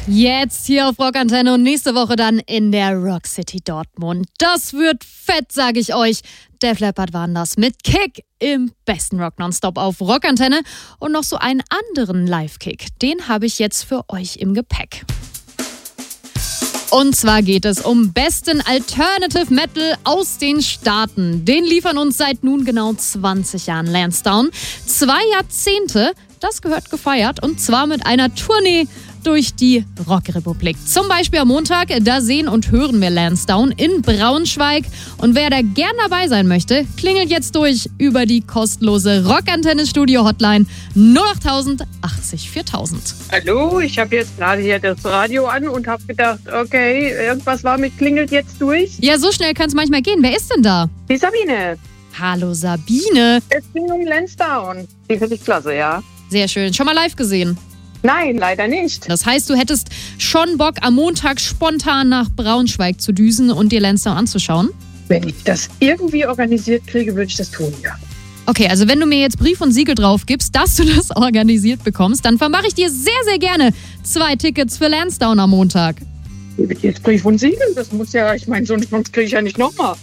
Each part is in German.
Jetzt hier auf Rockantenne und nächste Woche dann in der Rock City Dortmund. Das wird fett, sage ich euch. Def Leppard waren das mit Kick im besten Rock Nonstop auf Rockantenne. Und noch so einen anderen Live-Kick, den habe ich jetzt für euch im Gepäck. Und zwar geht es um besten Alternative Metal aus den Staaten. Den liefern uns seit nun genau 20 Jahren Lansdowne. 2 Jahrzehnte, das gehört gefeiert, und zwar mit einer Tournee durch die Rockrepublik. Zum Beispiel am Montag, da sehen und hören wir Lansdowne in Braunschweig. Und wer da gern dabei sein möchte, klingelt jetzt durch über die kostenlose Rockantenne-Studio-Hotline 08000 80 4000. Hallo, ich habe jetzt gerade hier das Radio an und habe gedacht, okay, irgendwas war mit klingelt jetzt durch. Ja, so schnell kann es manchmal gehen. Wer ist denn da? Die Sabine. Hallo Sabine. Es ging um Lansdowne. Die finde ich klasse, ja. Sehr schön. Schon mal live gesehen? Nein, leider nicht. Das heißt, du hättest schon Bock, am Montag spontan nach Braunschweig zu düsen und dir Lansdowne anzuschauen? Wenn ich das irgendwie organisiert kriege, würde ich das tun, ja. Okay, also wenn du mir jetzt Brief und Siegel drauf gibst, dass du das organisiert bekommst, dann vermache ich dir sehr, sehr gerne 2 Tickets für Lansdowne am Montag. Jetzt Brief und Siegel, das muss ja, ich meine, sonst kriege ich ja nicht nochmal.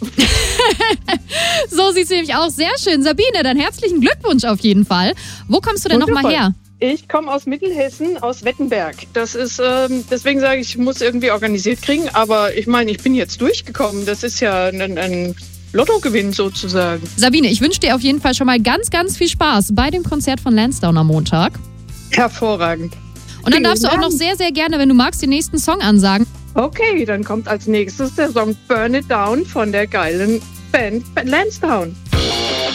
So sieht's nämlich auch. Sehr schön. Sabine, dann herzlichen Glückwunsch auf jeden Fall. Wo kommst du denn nochmal her? Ich komme aus Mittelhessen, aus Wettenberg. Das ist, deswegen sage ich, ich muss irgendwie organisiert kriegen. Aber ich meine, ich bin jetzt durchgekommen. Das ist ja ein Lottogewinn sozusagen. Sabine, ich wünsche dir auf jeden Fall schon mal ganz, ganz viel Spaß bei dem Konzert von Lansdowne am Montag. Hervorragend. Und dann darfst du auch noch sehr, sehr gerne, wenn du magst, den nächsten Song ansagen. Okay, dann kommt als nächstes der Song Burn It Down von der geilen Band Lansdowne.